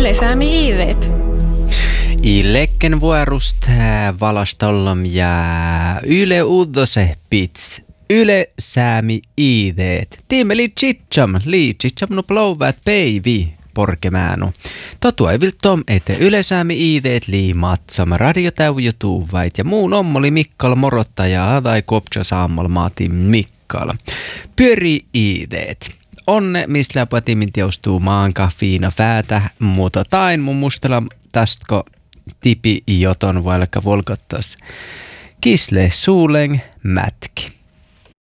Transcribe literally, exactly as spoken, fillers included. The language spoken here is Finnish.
Yle Säämi iiveet. I lecken vuorust valastollom ja Yle Uudose pits. Yle Säämi iiveet. Tiimeli chitsam, lii chitsam nu plouvat peivi porkemäänu. Totua ei viltom ete Yle Säämi iiveet lii matsom radiotäyjutuvait ja muun ommoli Mikkal morottaja adai koptsa saammal maati Mikkal. Pyöri iiveet. Onne, mistä patimin teostuu maanka fiina fäätä, mutta tain mun mustella tästäkö tipi joton vaikka volkottas. Kisle suuleng mätki.